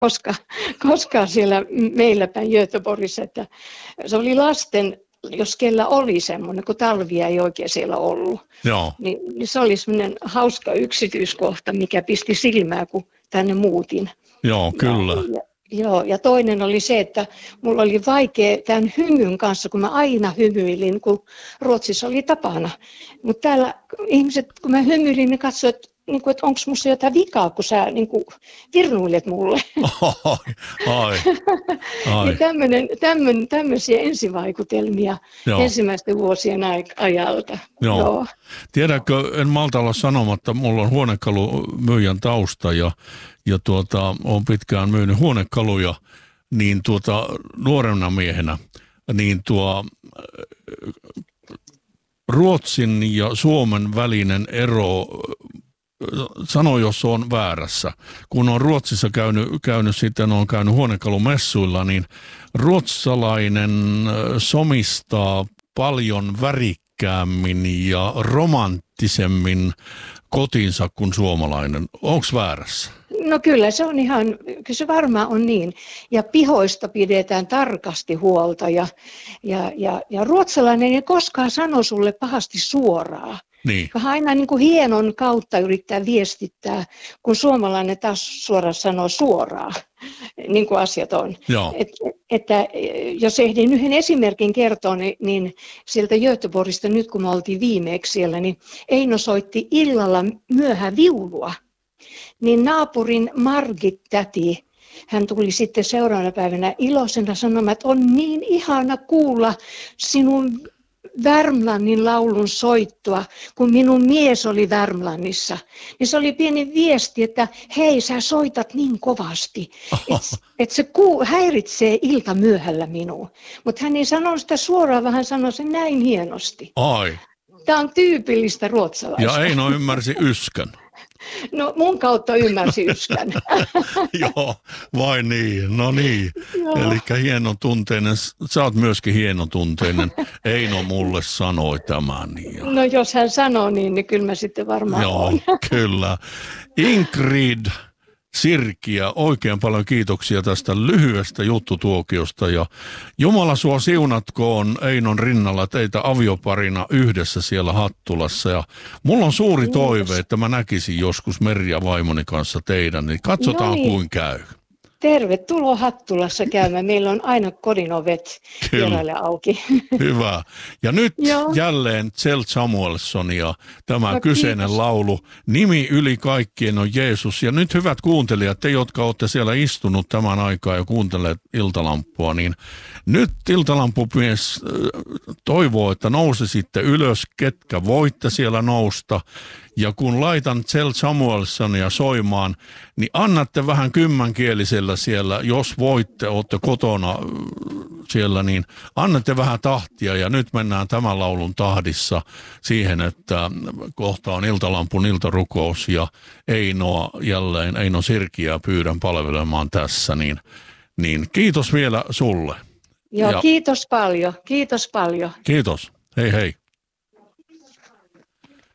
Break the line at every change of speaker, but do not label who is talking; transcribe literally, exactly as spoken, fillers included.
koska, koskaan siellä meillä päin Göteborgissa, että se oli lasten, jos kellä oli semmoinen, kun talvia ei oikein siellä ollut,
Joo.
niin, niin se oli semmoinen hauska yksityiskohta, mikä pisti silmää, kun tänne muutin.
Joo, kyllä.
Ja, ja, joo, ja toinen oli se, että mulla oli vaikea tämän hymyn kanssa, kun mä aina hymyilin, kun Ruotsissa oli tapana. Mutta täällä ihmiset, kun mä hymyilin, ne katsoivat, niin kuin, että onko musta jotain vikaa, kun sä niin kuin, virnuilet mulle.
Ai, ai, ai.
Niin tämmönen, tämmönen, tämmöisiä ensivaikutelmia
Joo.
ensimmäisten vuosien ajalta.
Joo.
Joo.
Tiedätkö, en malta olla sanomatta, mulla on huonekalumyyjän tausta ja, ja tuota, olen pitkään myynyt huonekaluja, niin tuota, nuorena miehenä, niin tuo Ruotsin ja Suomen välinen ero, sano jos on väärässä, kun on Ruotsissa käynyt, käynyt sitten on käynyt huonekalumessuilla, niin ruotsalainen somistaa paljon värikkäämmin ja romanttisemmin kotinsa kuin suomalainen. Onko väärässä?
No kyllä se on ihan, kyllä se varmaan on niin. Ja pihoista pidetään tarkasti huolta ja, ja, ja, ja ruotsalainen ei koskaan sano sulle pahasti suoraan.
Niin.
Vähän aina niin kuin hienon kautta yrittää viestittää, kun suomalainen taas suoraan sanoo suoraan, niin kuin asiat on. Et, että jos ehdin yhden esimerkin kertoa, niin, niin sieltä Göteborgista nyt kun me oltiin viimeksi siellä, niin Eino soitti illalla myöhä viulua. Niin naapurin Margit täti, hän tuli sitten seuraavana päivänä iloisena sanomaan, että on niin ihana kuulla sinun Värmlannin laulun soittua, kun minun mies oli Värmlannissa. Niin se oli pieni viesti, että hei, sä soitat niin kovasti, että et se kuu, häiritsee ilta myöhällä minua. Mutta hän ei sanonut sitä suoraan, vaan hän sanoi sen näin hienosti.
Ai.
Tämä on tyypillistä ruotsalaista.
Ja Eino ymmärsi yskän.
No mun kautta ymmärsi yskän.
Joo, vai niin, no niin. Eli hienotunteinen, sä oot myöskin hienotunteinen. Eino mulle sanoi tämän. Ja...
No jos hän sanoo niin, niin kyllä mä sitten varmaan
Joo,
on.
kyllä. Ingrid Sirkiä, oikein paljon kiitoksia tästä lyhyestä juttutuokiosta ja Jumala sua siunatkoon Einon rinnalla teitä avioparina yhdessä siellä Hattulassa ja mulla on suuri toive, että mä näkisin joskus Merja vaimoni kanssa teidän, niin katsotaan
no niin.
kuin käy.
Tervetuloa Hattulassa käymään. Meillä on aina kodin ovet vieraille auki.
Hyvä. Ja nyt
Joo.
jälleen Kjell Samuelsson ja tämä
no,
kyseinen
kiitos.
laulu. Nimi yli kaikkien on Jeesus. Ja nyt hyvät kuuntelijat, te jotka olette siellä istunut tämän aikaa ja kuunteleet Iltalampua, niin nyt Iltalampumies toivoo, että nousisitte ylös, ketkä voitte siellä nousta. Ja kun laitan Kjell Samuelssonia soimaan, niin annatte vähän kymmänkielisellä siellä, jos voitte, olette kotona siellä, niin annatte vähän tahtia. Ja nyt mennään tämän laulun tahdissa siihen, että kohta on Iltalampun iltarukous ja Einoa jälleen, Eino Sirkiä pyydän palvelemaan tässä. Niin, niin kiitos vielä sulle.
Joo,
ja,
kiitos paljon, kiitos paljon.
Kiitos, hei hei.